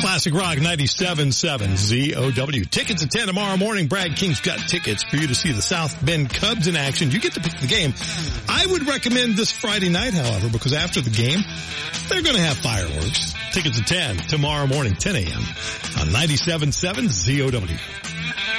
Classic Rock 97.7 ZOW. Tickets at 10 tomorrow morning. Brad King's got tickets for you to see the South Bend Cubs in action. You get to pick the game. I would recommend this Friday night, however, because after the game, they're going to have fireworks. Tickets at 10 tomorrow morning, 10 a.m. on 97.7 ZOW.